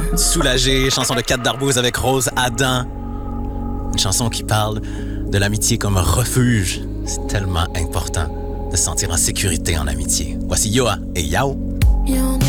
Soulagé, chanson de Kat Darbouze avec Rose Adam. Une chanson qui parle de l'amitié comme refuge. C'est tellement important de se sentir en sécurité en amitié. Voici Yoa et Yao.